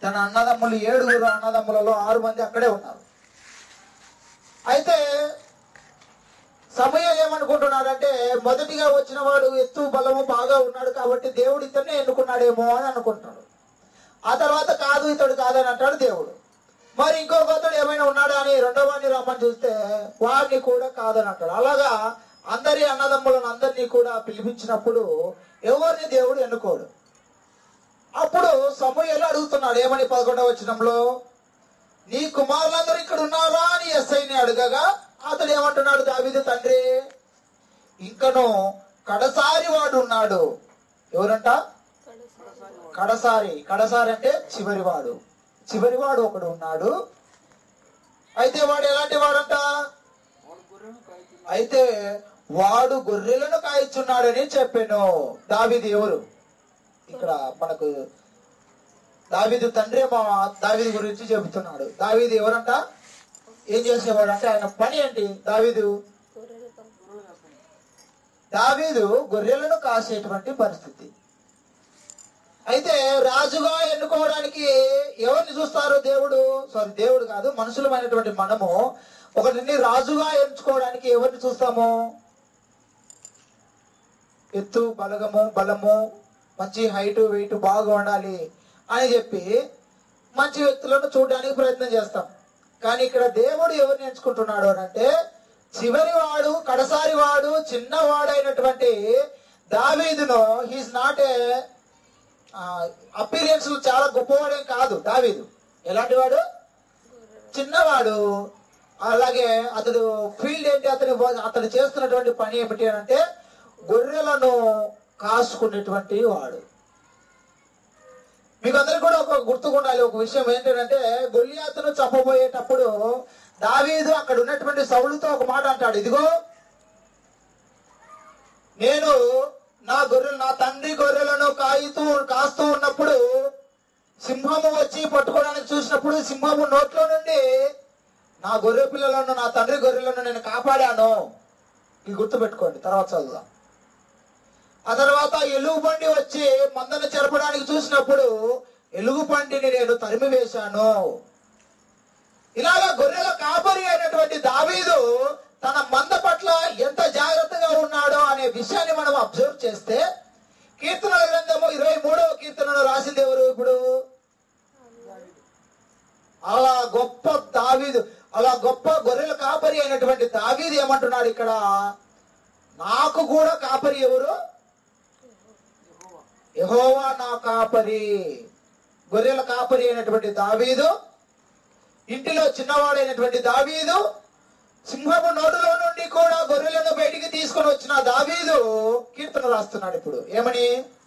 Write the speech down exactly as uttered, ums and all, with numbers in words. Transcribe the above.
తన అన్నదమ్ములు ఏడుగురు అన్నదమ్ములలో ఆరు మంది అక్కడే ఉన్నారు. అయితే సమూయేలు ఏమనుకుంటున్నాడంటే, మొదటిగా వచ్చిన వాడు ఎత్తు బలము బాగా ఉన్నాడు కాబట్టి దేవుడు ఇతన్ని ఎన్నుకున్నాడేమో అని అనుకుంటాడు. ఆ తర్వాత కాదు ఇతడు కాదని అంటాడు దేవుడు. మరి ఇంకొక అతడు ఏమైనా ఉన్నాడా అని రెండో వాడిని రమ్మని చూస్తే వాడిని కూడా కాదని అంటాడు. అలాగా అందరి అన్నదమ్ములను అందరినీ కూడా పిలిపించినప్పుడు ఎవరిని దేవుడు ఎన్నుకోడు. అప్పుడు సమూయేలు అడుగుతున్నాడు ఏమని, పదకొండవ వచనంలో, నీ కుమారులందరూ ఇక్కడ ఉన్నారా అని ఎస్ఐని అడగగా అతడు ఏమంటున్నాడు, దావీదు తండ్రి, ఇంకను కడసారి వాడు ఉన్నాడు. ఎవరంట? కడసారి. కడసారి అంటే చివరివాడు. చివరివాడు ఒకడు ఉన్నాడు. అయితే వాడు ఎలాంటి వాడంట? అయితే వాడు గొర్రెలను కాయిచున్నాడని చెప్పాను. దావీదు ఎవరు? ఇక్కడ మనకు దావీదు తండ్రి మా దావీదు గురించి చెబుతున్నాడు. దావీదు ఎవరంట? ఏం చేసేవాడు అంటే ఆయన పని ఏంటి? దావీదు దావీదు గొర్రెలను కాసేటువంటి పరిస్థితి. అయితే రాజుగా ఎన్నుకోవడానికి ఎవరిని చూస్తారు? దేవుడు సారీ దేవుడు కాదు మనుషులమైనటువంటి మనము ఒకటిని రాజుగా ఎంచుకోవడానికి ఎవరిని చూస్తాము? ఎత్తు బలగము బలము మంచి హైట్ వెయిట్ బాగా ఉండాలి అని చెప్పి మంచి వ్యక్తులను చూడడానికి ప్రయత్నం చేస్తాం. కానీ ఇక్కడ దేవుడు ఎవరిని ఎంచుకుంటున్నాడు అని అంటే, చివరి వాడు కడసారి వాడు చిన్నవాడైనటువంటి దావీదును, హీస్ నాట్ ఏ అపీరియన్స్ చాలా గొప్పవాడేం కాదు దావీదు. ఎలాంటి వాడు? చిన్నవాడు. అలాగే అతడు ఫీల్డ్ ఏంటి? అతని అతడు చేస్తున్నటువంటి పని ఏమిటి అని అంటే గొర్రెలను కాసుకునేటువంటి వాడు. మీకు అందరికి కూడా ఒక గుర్తుకుండాలి ఒక విషయం ఏంటంటే, గొల్లియాతును చంపబోయేటప్పుడు దావీదు అక్కడ ఉన్నటువంటి సౌలుతో ఒక మాట అంటాడు, ఇదిగో నేను నా గొర్రెలు నా తండ్రి గొర్రెలను కాయుతూ కాస్తూ ఉన్నప్పుడు సింహము వచ్చి పట్టుకోవడానికి చూసినప్పుడు సింహము నోట్లో నుండి నా గొర్రె పిల్లలను నా తండ్రి గొర్రెలను నేను కాపాడాను. ఇది గుర్తుపెట్టుకోండి, తర్వాత చదువుదాం. ఆ తర్వాత ఎలుగుబండి వచ్చి మందను చెరపడానికి చూసినప్పుడు ఎలుగుబండిని నేను తరిమి వేశాను. ఇలాగా గొర్రెల కాపరి అయినటువంటి దావీదు తన మంద పట్ల ఎంత జాగ్రత్తగా ఉన్నాడో అనే విషయాన్ని మనం అబ్జర్వ్ చేస్తే, కీర్తనల గ్రంథము ఇరవై మూడవ కీర్తనను రాసింది ఎవరు? ఇప్పుడు అలా గొప్ప దావీదు, అలా గొప్ప గొర్రెల కాపరి అయినటువంటి దావీదు ఏమంటున్నాడు ఇక్కడ, నాకు కూడా కాపరి ఎవరు? యెహోవా నా కాపరి. గొర్రెల కాపరి అయినటువంటి దావీదు, ఇంటిలో చిన్నవాడైనటువంటి దావీదు, సింహము నోడులో నుండి కూడా గొర్రెలను బయటికి తీసుకొని వచ్చిన దావీదు కీర్తన రాస్తున్నాడు. ఇప్పుడు ఏమని?